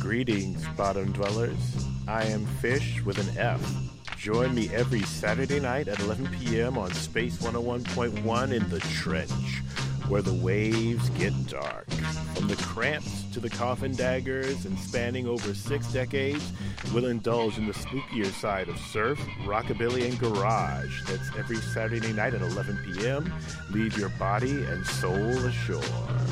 Greetings, bottom dwellers. I am Fish with an F. Join me every Saturday night at 11 p.m. on Space 101.1 in the Trench, where the waves get dark. From the Cramps to the Coffin Daggers and spanning over 6 decades, we'll indulge in the spookier side of surf, rockabilly, and garage. That's every Saturday night at 11 p.m. Leave your body and soul ashore.